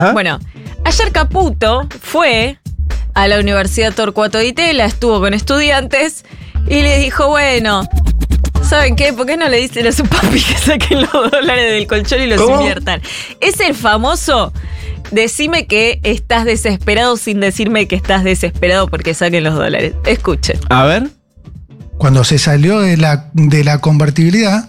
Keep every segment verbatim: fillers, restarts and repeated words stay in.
¿Ah? Bueno, ayer Caputo fue a la Universidad Torcuato Di Tella, estuvo con estudiantes y le dijo, bueno, ¿saben qué? ¿Por qué no le dicen a su papi que saquen los dólares del colchón y los ¿Cómo? inviertan? Es el famoso, decime que estás desesperado sin decirme que estás desesperado porque saquen los dólares. Escuchen. A ver. Cuando se salió de la, de la convertibilidad,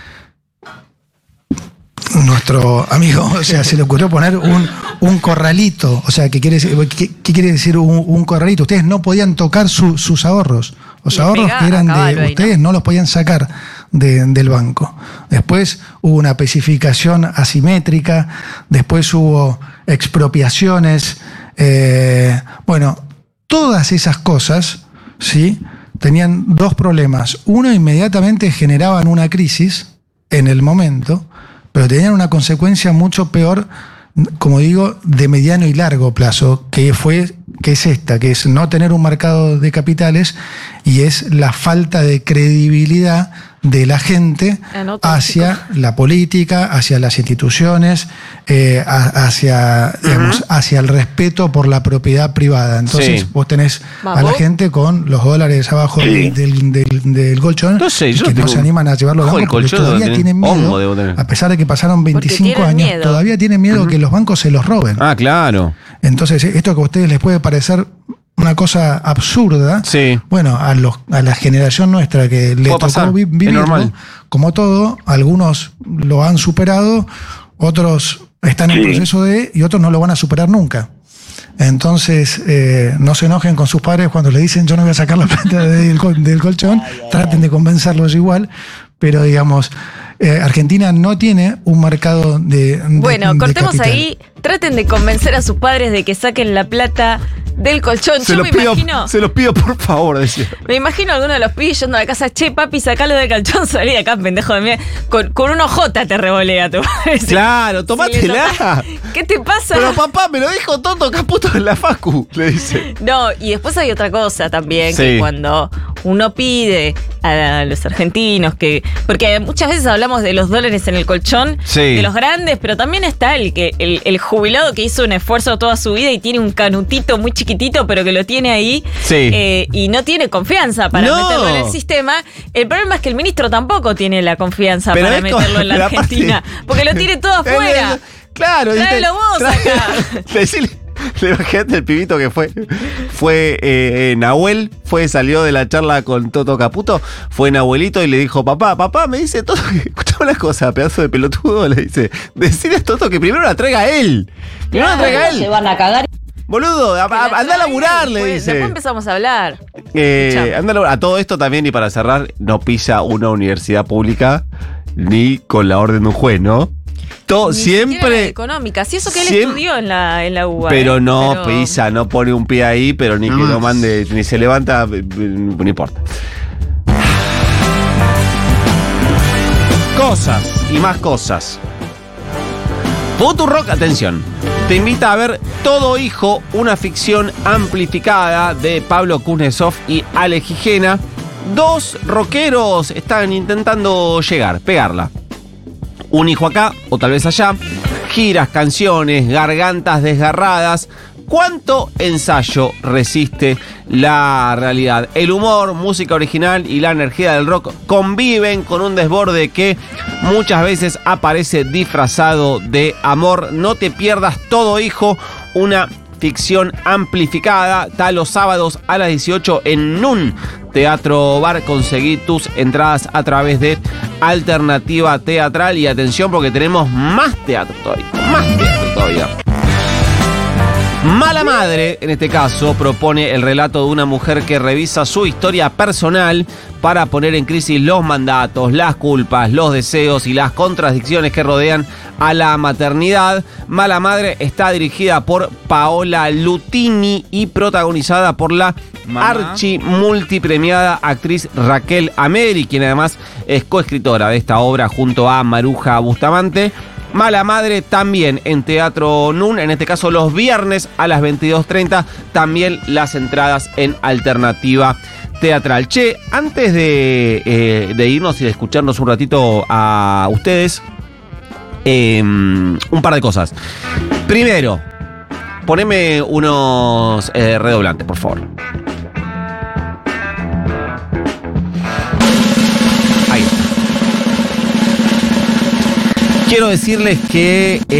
nuestro amigo, o sea, se le ocurrió poner un, un corralito. O sea, ¿qué quiere decir, qué, qué quiere decir un, un corralito? Ustedes no podían tocar su, sus ahorros. Los Y ahorros pegá que eran a caballo de ahí, ustedes ¿no? no los podían sacar de, del banco. Después hubo una especificación asimétrica, después hubo expropiaciones. Eh, bueno, todas esas cosas, ¿sí?, tenían dos problemas. Uno, inmediatamente generaban una crisis en el momento, pero tenían una consecuencia mucho peor, como digo, de mediano y largo plazo, que fue, que es esta, que es no tener un mercado de capitales y es la falta de credibilidad de la gente Anota, hacia la política, hacia las instituciones, eh, a, hacia, digamos, uh-huh. hacia el respeto por la propiedad privada. Entonces Sí. vos tenés Vamos. a la gente con los dólares abajo Sí. del, del, del, del colchón, No sé, yo que tengo- no se animan a llevarlo al Ojo, el banco porque colchón todavía debo tienen tener. miedo, Hongo debo tener. a pesar de que pasaron veinticinco tienen años, miedo. todavía tienen miedo uh-huh. que los bancos se los roben. Ah, claro. Entonces, esto que a ustedes les puede parecer una cosa absurda, Sí. bueno, a, los, a la generación nuestra que le Puede tocó pasar, vi- es vivirlo, normal. como todo, algunos lo han superado, otros están en Sí. proceso de, y otros no lo van a superar nunca. Entonces, eh, no se enojen con sus padres cuando le dicen yo no voy a sacar la plata del, col- del colchón, traten de convencerlos igual, pero digamos, eh, Argentina no tiene un mercado de, de Bueno, de cortemos capital. ahí. Traten de convencer a sus padres de que saquen la plata del colchón. Se Yo los, me pido, imagino, se los pido por favor, decía. me imagino a alguno de los pibes yendo a la casa, che, papi, sacalo del colchón, salí de acá, pendejo de mierda. Con, con un ojota te revolea tu padre. Claro, Si le tomátela. tocas- ¿Qué te pasa? Pero papá, me lo dijo Toto Caputo en la facu, le dice. No, y después hay otra cosa también, Sí. que cuando uno pide a los argentinos que... Porque muchas veces hablamos de los dólares en el colchón, Sí. de los grandes, pero también está el que el, el jubilado que hizo un esfuerzo toda su vida y tiene un canutito muy chiquitito, pero que lo tiene ahí Sí. eh, y no tiene confianza para No. meterlo en el sistema. El problema es que el ministro tampoco tiene la confianza Pero para es como- meterlo en la pero aparte- Argentina, porque lo tiene todo afuera. Claro, Tráelo vos acá. Decile, le imagínate el pibito que fue. Fue eh, Nahuel, fue, salió de la charla con Toto Caputo, fue Nahuelito y le dijo, papá, papá, me dice Toto, que escuchame una cosa, pedazo de pelotudo, le dice, decile a Toto que primero la traiga él. Primero la traiga él. Se van a cagar. Boludo, a- a- anda a laburar, le Después- dice. Después empezamos a hablar. Eh, Escuchame. anda a laburar. A todo esto también, y para cerrar, no pisa una universidad pública ni con la orden de un juez, ¿no? Todo, Ni siquiera la siempre. económica. Si eso que él Siem- estudió en la, en la U B A. Pero ¿eh? no Pero- pisa, no pone un pie ahí, pero ni que lo mande, ni se levanta, eh, no importa. Cosas y más cosas. Futurock, atención, te invita a ver Todo Hijo, una ficción amplificada de Pablo Kuznetsov y Ale Gijena. Dos rockeros están intentando llegar, pegarla. Un hijo acá, o tal vez allá. Giras, canciones, gargantas desgarradas. ¿Cuánto ensayo resiste la realidad? El humor, música original y la energía del rock conviven con un desborde que muchas veces aparece disfrazado de amor. No te pierdas Todo Hijo, una ficción amplificada. Está los sábados a las dieciocho en Nun Teatro Bar. Conseguí tus entradas a través de Alternativa Teatral. Y atención, porque tenemos más teatro todavía. Más teatro todavía. Mala Madre, en este caso, propone el relato de una mujer que revisa su historia personal para poner en crisis los mandatos, las culpas, los deseos y las contradicciones que rodean a la maternidad. Mala Madre está dirigida por Paola Lutini y protagonizada por la archi multipremiada actriz Raquel Ameri, quien además es coescritora de esta obra junto a Maruja Bustamante. Mala Madre también en Teatro Nun, en este caso los viernes a las veintidós treinta, también las entradas en Alternativa Teatral. Che, antes de, eh, de irnos y de escucharnos un ratito a ustedes, Eh, un par de cosas. Primero, poneme unos eh, redoblantes, por favor. Ahí. Quiero decirles que